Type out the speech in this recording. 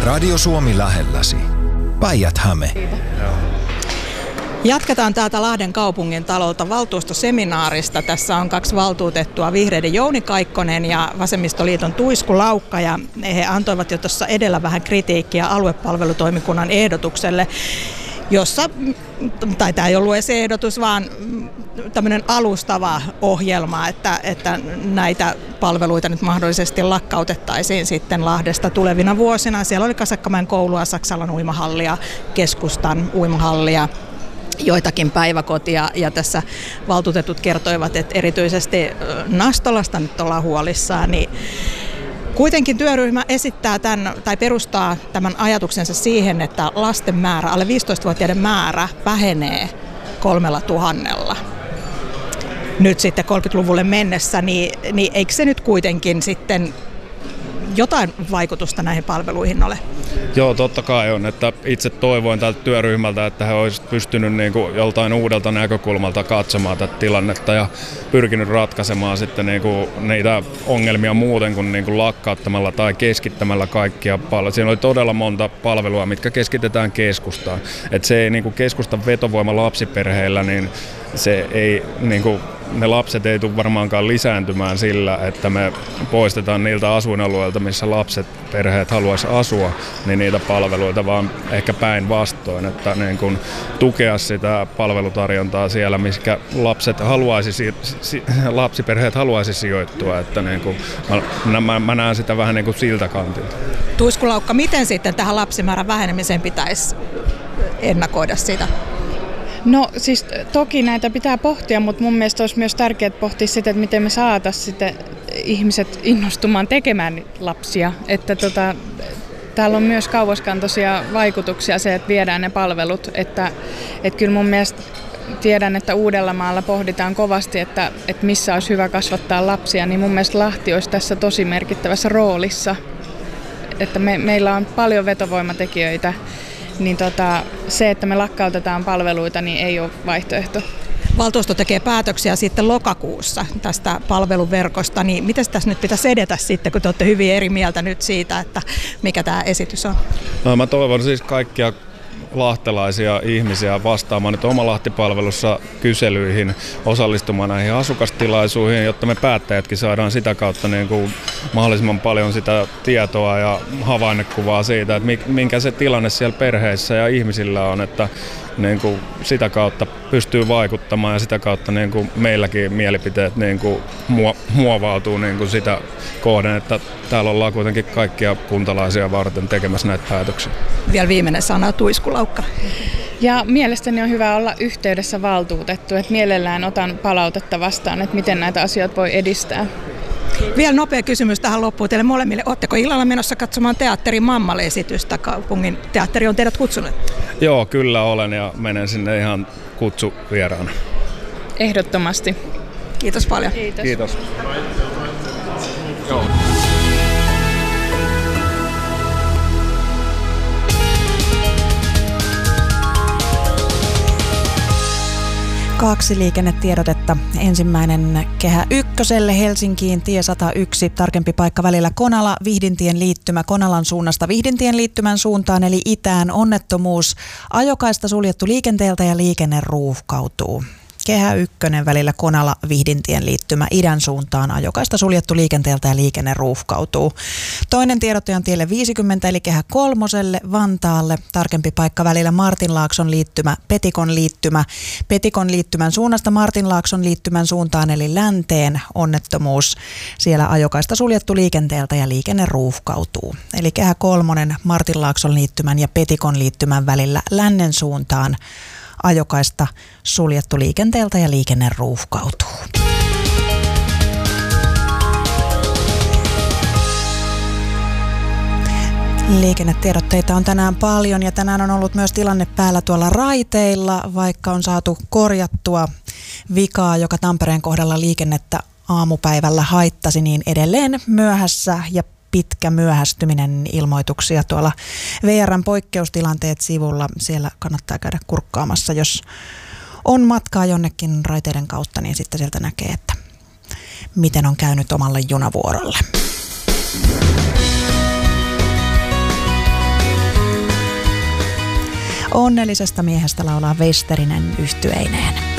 Radio Suomi lähelläsi. Päijät-Häme. Jatketaan täältä Lahden kaupungin talolta valtuustoseminaarista. Tässä on 2 valtuutettua, vihreiden Jouni Kaikkonen ja vasemmistoliiton Tuisku Laukka. Ja he antoivat jo tuossa edellä vähän kritiikkiä aluepalvelutoimikunnan ehdotukselle, jossa, tai tämä ei ollut edes ehdotus, vaan tämmöinen alustava ohjelma, että näitä palveluita nyt mahdollisesti lakkautettaisiin sitten Lahdesta tulevina vuosina. Siellä oli Kasakkamäen koulua, Saksalan uimahallia, keskustan uimahallia, joitakin päiväkotia, ja tässä valtuutetut kertoivat, että erityisesti Nastolasta nyt ollaan huolissaan, niin kuitenkin työryhmä esittää perustaa tämän ajatuksensa siihen, että lasten määrä, alle 15-vuotiaiden määrä vähenee 3000. Nyt sitten 30-luvulle mennessä, niin eikö se nyt kuitenkin sitten jotain vaikutusta näihin palveluihin ole? Joo, totta kai on. Että itse toivoin tältä työryhmältä, että he olisivat pystynyt niin kuin joltain uudelta näkökulmalta katsomaan tätä tilannetta ja pyrkinyt ratkaisemaan sitten niin kuin niitä ongelmia muuten kuin lakkauttamalla tai keskittämällä kaikkia palveluja. Siinä oli todella monta palvelua, mitkä keskitetään keskustaan. Että se ei niin kuin keskustan vetovoima lapsiperheillä, niin se ei niin kuin ne lapset ei tule varmaankaan lisääntymään sillä, että me poistetaan niiltä asuinalueilta, missä lapset, perheet haluaisi asua, niin niitä palveluita, vaan ehkä päinvastoin, että niin kun tukea sitä palvelutarjontaa siellä, missä lapsiperheet haluaisi sijoittua, että niin kun, mä näen sitä vähän niin kuin siltä kantilta. Tuisku Laukka, miten sitten tähän lapsimäärän vähenemiseen pitäisi ennakoida sitä? No siis toki näitä pitää pohtia, mutta mun mielestä olisi myös tärkeää pohtia sitä, että miten me saataisiin sitten ihmiset innostumaan tekemään lapsia. Että täällä on myös kauaskantoisia vaikutuksia se, että viedään ne palvelut. Että kyllä mun mielestä tiedän, että Uudellamaalla pohditaan kovasti, että missä olisi hyvä kasvattaa lapsia, niin mun mielestä Lahti olisi tässä tosi merkittävässä roolissa. Että meillä on paljon vetovoimatekijöitä. Niin se, että me lakkautetaan palveluita, niin ei ole vaihtoehto. Valtuusto tekee päätöksiä sitten lokakuussa tästä palveluverkosta, niin miten tässä nyt pitäisi edetä sitten, kun te olette hyvin eri mieltä nyt siitä, että mikä tämä esitys on? No, mä toivon siis kaikkia lahtelaisia ihmisiä vastaamaan nyt Oma Lahti-palvelussa kyselyihin, osallistumaan näihin asukastilaisuihin, jotta me päättäjätkin saadaan sitä kautta niin kuin mahdollisimman paljon sitä tietoa ja havainnekuvaa siitä, että minkä se tilanne siellä perheissä ja ihmisillä on, että niin kuin sitä kautta pystyy vaikuttamaan ja sitä kautta niin kuin meilläkin mielipiteet niin kuin muovautuu niin kuin sitä kohden, että täällä ollaan kuitenkin kaikkia kuntalaisia varten tekemässä näitä päätöksiä. Vielä viimeinen sana, Tuisku Laukka. Ja mielestäni on hyvä olla yhteydessä valtuutettu, että mielellään otan palautetta vastaan, että miten näitä asioita voi edistää. Vielä nopea kysymys tähän loppuun teille molemmille. Oletteko illalla menossa katsomaan teatterin Mammalle-esitystä? Kaupungin teatteri on teidät kutsunut. Joo, kyllä olen ja menen sinne ihan kutsuvieraana. Ehdottomasti. Kiitos paljon. Kiitos. Joo. Kaksi liikennetiedotetta. Ensimmäinen Kehä Ykköselle Helsinkiin tie 101, tarkempi paikka välillä Konala-Vihdintien liittymä Konalan suunnasta Vihdintien liittymän suuntaan eli itään onnettomuus. Ajokaista suljettu liikenteeltä ja liikenne ruuhkautuu. Kehä Ykkönen välillä Konala-Vihdintien liittymä idän suuntaan. Ajokaista suljettu liikenteeltä ja liikenne ruuhkautuu. Toinen tiedote on tielle 50 eli Kehä Kolmoselle Vantaalle. Tarkempi paikka välillä Martinlaakson liittymä, Petikon liittymä. Petikon liittymän suunnasta Martinlaakson liittymän suuntaan eli länteen onnettomuus. Siellä ajokaista suljettu liikenteeltä ja liikenne ruuhkautuu. Eli Kehä Kolmonen Martinlaakson liittymän ja Petikon liittymän välillä lännen suuntaan. Ajokaista suljettu liikenteeltä ja liikenne ruuhkautuu. Liikennetiedotteita on tänään paljon ja tänään on ollut myös tilanne päällä tuolla raiteilla, vaikka on saatu korjattua vikaa, joka Tampereen kohdalla liikennettä aamupäivällä haittasi, niin edelleen myöhässä ja pitkä myöhästyminen ilmoituksia tuolla VR:n poikkeustilanteet sivulla. Siellä kannattaa käydä kurkkaamassa, jos on matkaa jonnekin raiteiden kautta, niin sitten sieltä näkee, että miten on käynyt omalle junavuorolle. Onnellisesta miehestä laulaa Westerinen yhtyeineen.